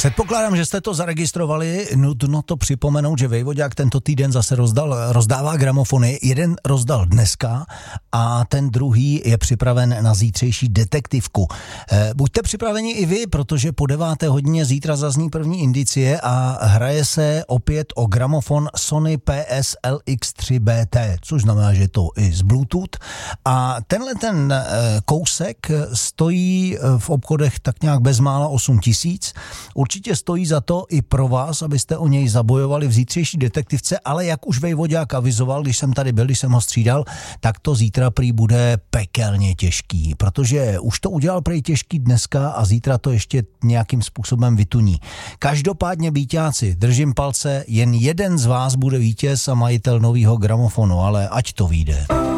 Předpokládám, že jste to zaregistrovali, nutno to připomenout, že Vejvodák tento týden zase rozdává gramofony. Jeden rozdal dneska a ten druhý je připraven na zítřejší detektivku. Buďte připraveni i vy, protože po 9. hodině zítra zazní první indicie a hraje se opět o gramofon Sony PSLX3BT, což znamená, že je to i z Bluetooth. A tenhle ten kousek stojí v obchodech tak nějak bezmála 8 000. Určitě stojí za to i pro vás, abyste o něj zabojovali v zítřejší detektivce, ale jak už Vejvodák avizoval, když jsem tady byl, když jsem ho střídal, tak to zítra prý bude pekelně těžký, protože už to udělal prý těžký dneska a zítra to ještě nějakým způsobem vytuní. Každopádně býťáci, držím palce, jen jeden z vás bude vítěz a majitel nového gramofonu, ale ať to vyjde.